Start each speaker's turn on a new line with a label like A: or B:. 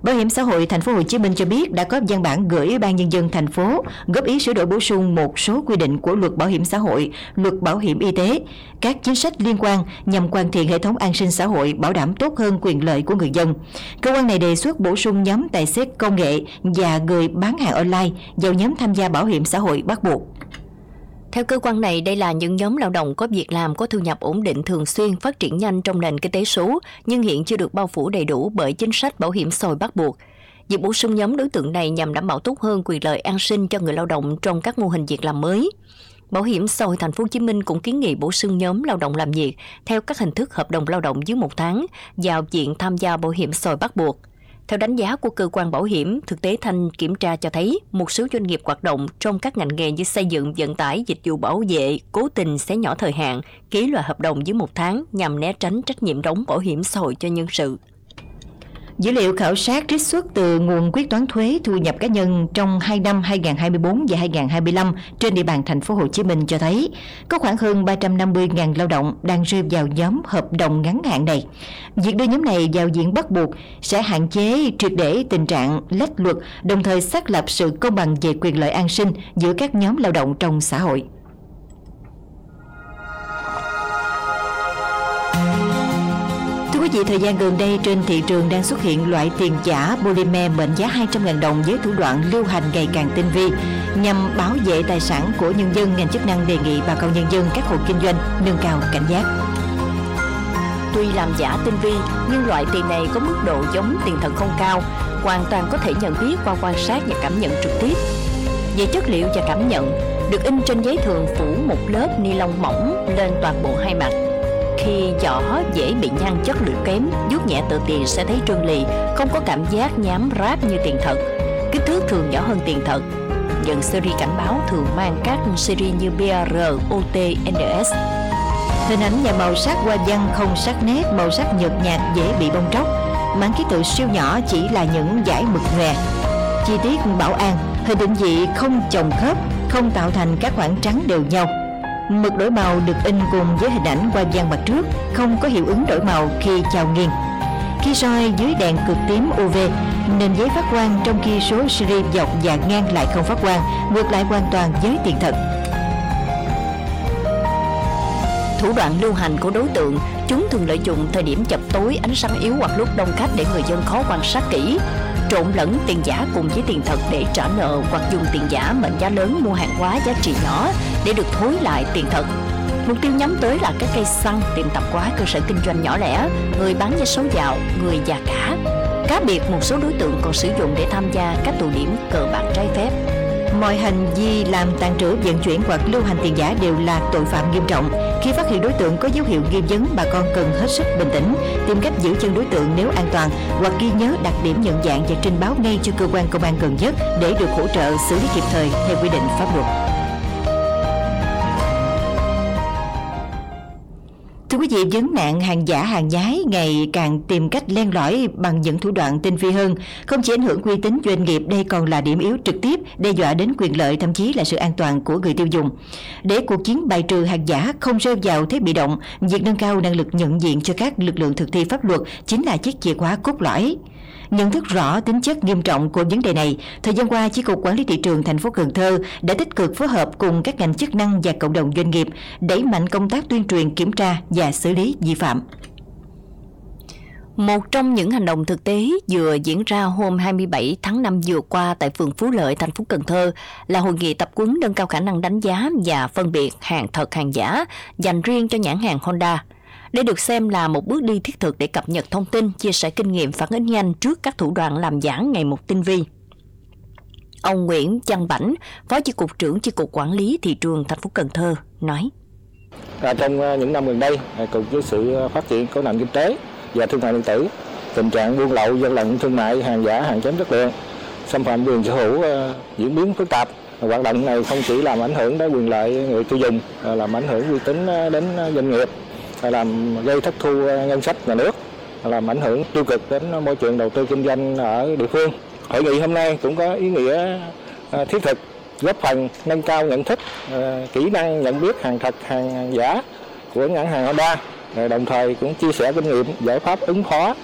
A: Bảo hiểm xã hội Thành phố Hồ Chí Minh cho biết đã có văn bản gửi Ủy ban Nhân dân thành phố góp ý sửa đổi bổ sung một số quy định của Luật Bảo hiểm xã hội, Luật Bảo hiểm y tế, các chính sách liên quan nhằm hoàn thiện hệ thống an sinh xã hội, bảo đảm tốt hơn quyền lợi của người dân. Cơ quan này đề xuất bổ sung nhóm tài xế công nghệ và người bán hàng online vào nhóm tham gia bảo hiểm xã hội bắt buộc.
B: Theo cơ quan này, đây là những nhóm lao động có việc làm, có thu nhập ổn định thường xuyên, phát triển nhanh trong nền kinh tế số, nhưng hiện chưa được bao phủ đầy đủ bởi chính sách bảo hiểm xã hội bắt buộc. Việc bổ sung nhóm đối tượng này nhằm đảm bảo tốt hơn quyền lợi an sinh cho người lao động trong các mô hình việc làm mới. Bảo hiểm xã hội Thành phố Hồ Chí Minh cũng kiến nghị bổ sung nhóm lao động làm việc theo các hình thức hợp đồng lao động dưới 1 tháng vào diện tham gia bảo hiểm xã hội bắt buộc. Theo đánh giá của cơ quan bảo hiểm, thực tế thanh kiểm tra cho thấy một số doanh nghiệp hoạt động trong các ngành nghề như xây dựng, vận tải, dịch vụ bảo vệ cố tình xé nhỏ thời hạn, ký loại hợp đồng dưới 1 tháng nhằm né tránh trách nhiệm đóng bảo hiểm xã hội cho nhân sự.
A: Dữ liệu khảo sát trích xuất từ nguồn quyết toán thuế thu nhập cá nhân trong 2 năm 2024 và 2025 trên địa bàn Thành phố Hồ Chí Minh cho thấy có khoảng hơn 350.000 lao động đang rơi vào nhóm hợp đồng ngắn hạn này. Việc đưa nhóm này vào diện bắt buộc sẽ hạn chế triệt để tình trạng lách luật, đồng thời xác lập sự công bằng về quyền lợi an sinh giữa các nhóm lao động trong xã hội. Thưa quý vị, thời gian gần đây trên thị trường đang xuất hiện loại tiền giả polymer mệnh giá 200.000 đồng với thủ đoạn lưu hành ngày càng tinh vi. Nhằm bảo vệ tài sản của nhân dân, ngành chức năng đề nghị bà con nhân dân, các hộ kinh doanh nâng cao cảnh giác.
B: Tuy làm giả tinh vi, nhưng loại tiền này có mức độ giống tiền thật không cao, hoàn toàn có thể nhận biết qua quan sát và cảm nhận trực tiếp. Về chất liệu và cảm nhận, được in trên giấy thường phủ một lớp ni lông mỏng lên toàn bộ hai mặt. Khi vỏ dễ bị nhăn, chất liệu kém, vuốt nhẹ tờ tiền sẽ thấy trơn lì, không có cảm giác nhám ráp như tiền thật. Kích thước thường nhỏ hơn tiền thật. Nhận series cảnh báo thường mang các series như BR, OT, NS.
A: Hình ảnh và màu sắc hoa văn không sắc nét, màu sắc nhợt nhạt dễ bị bong tróc. Mảng ký tự siêu nhỏ chỉ là những dải mực nhòe. Chi tiết bảo an, hình định vị không chồng khớp, không tạo thành các khoảng trắng đều nhau. Mực đổi màu được in cùng với hình ảnh hoa văn mặt trước, không có hiệu ứng đổi màu khi chào nghiêng. Khi soi dưới đèn cực tím UV, nền giấy phát quang, trong khi số series dọc và ngang lại không phát quang, ngược lại hoàn toàn với tiền thật.
B: Thủ đoạn lưu hành của đối tượng, chúng thường lợi dụng thời điểm chập tối, ánh sáng yếu hoặc lúc đông khách để người dân khó quan sát kỹ, trộn lẫn tiền giả cùng với tiền thật để trả nợ, hoặc dùng tiền giả mệnh giá lớn mua hàng hóa giá trị nhỏ để được thối lại tiền thật. Mục tiêu nhắm tới là các cây xăng, tiệm tạp hóa, cơ sở kinh doanh nhỏ lẻ, người bán vé số dạo, người già cả. Cá biệt một số đối tượng còn sử dụng để tham gia các tụ điểm cờ bạc trái phép.
A: Mọi hành vi làm, tàng trữ, vận chuyển hoặc lưu hành tiền giả đều là tội phạm nghiêm trọng. Khi phát hiện đối tượng có dấu hiệu nghi vấn, bà con cần hết sức bình tĩnh, tìm cách giữ chân đối tượng nếu an toàn, hoặc ghi nhớ đặc điểm nhận dạng và trình báo ngay cho cơ quan công an gần nhất để được hỗ trợ xử lý kịp thời theo quy định pháp luật. Thưa quý vị, vấn nạn hàng giả hàng nhái ngày càng tìm cách len lỏi bằng những thủ đoạn tinh vi hơn. Không chỉ ảnh hưởng uy tín doanh nghiệp, đây còn là điểm yếu trực tiếp đe dọa đến quyền lợi, thậm chí là sự an toàn của người tiêu dùng. Để cuộc chiến bài trừ hàng giả không rơi vào thế bị động, việc nâng cao năng lực nhận diện cho các lực lượng thực thi pháp luật chính là chiếc chìa khóa cốt lõi. Nhận thức rõ tính chất nghiêm trọng của vấn đề này, thời gian qua, Chi cục Quản lý thị trường thành phố Cần Thơ đã tích cực phối hợp cùng các ngành chức năng và cộng đồng doanh nghiệp đẩy mạnh công tác tuyên truyền, kiểm tra và xử lý vi phạm.
B: Một trong những hành động thực tế vừa diễn ra hôm 27 tháng 5 vừa qua tại phường Phú Lợi, thành phố Cần Thơ là hội nghị tập huấn nâng cao khả năng đánh giá và phân biệt hàng thật hàng giả dành riêng cho nhãn hàng Honda. Đây được xem là một bước đi thiết thực để cập nhật thông tin, chia sẻ kinh nghiệm, phản ứng nhanh trước các thủ đoạn làm giả ngày một tinh vi. Ông Nguyễn Văn Bảnh, Phó Chi cục trưởng Chi cục Quản lý thị trường thành phố Cần Thơ nói:
C: Trong những năm gần đây, cùng với sự phát triển của nền kinh tế và thương mại điện tử, tình trạng buôn lậu, gian lận thương mại, hàng giả, hàng kém chất lượng, xâm phạm quyền sở hữu diễn biến phức tạp. Hoạt động này không chỉ làm ảnh hưởng đến quyền lợi người tiêu dùng, làm ảnh hưởng uy tín đến doanh nghiệp, làm gây thất thu ngân sách nhà nước, làm ảnh hưởng tiêu cực đến môi trường đầu tư kinh doanh ở địa phương. Hội nghị hôm nay cũng có ý nghĩa thiết thực, góp phần nâng cao nhận thức, kỹ năng nhận biết hàng thật, hàng giả của nhãn hàng Honda, đồng thời cũng chia sẻ kinh nghiệm, giải pháp ứng phó